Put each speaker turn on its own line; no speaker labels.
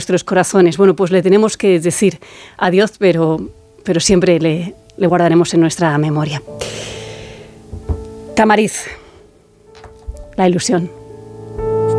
nuestros corazones. Bueno, pues le tenemos que decir adiós, pero siempre le guardaremos en nuestra memoria. Tamariz, la ilusión.